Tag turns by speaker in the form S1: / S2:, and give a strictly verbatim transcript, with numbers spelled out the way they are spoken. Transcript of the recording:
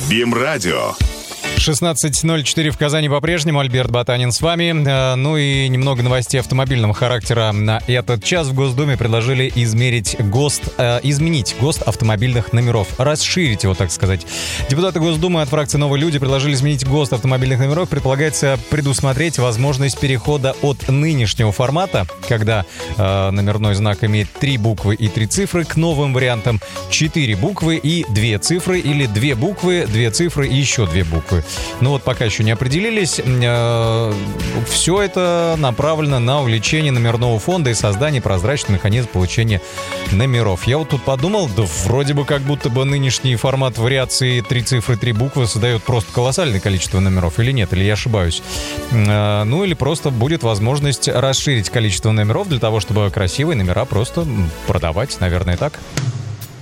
S1: БИМ-радио.
S2: шестнадцать ноль четыре в Казани по-прежнему. Альберт Батанин с вами. Ну и немного новостей автомобильного характера. На этот час в Госдуме предложили измерить ГОСТ, э, изменить ГОСТ автомобильных номеров. Расширить его, так сказать. Депутаты Госдумы от фракции «Новые люди» предложили изменить ГОСТ автомобильных номеров. Предполагается предусмотреть возможность перехода от нынешнего формата, когда э, номерной знак имеет три буквы и три цифры, к новым вариантам четыре буквы и две цифры, или две буквы, две цифры и еще две буквы. Ну вот пока еще не определились. Все это направлено на увеличение номерного фонда и создание прозрачного механизма получения номеров. Я вот тут подумал, да вроде бы как будто бы нынешний формат вариации три цифры, три буквы создает просто колоссальное количество номеров, или нет, или я ошибаюсь. Ну или просто будет возможность расширить количество номеров для того, чтобы красивые номера просто продавать, наверное, так.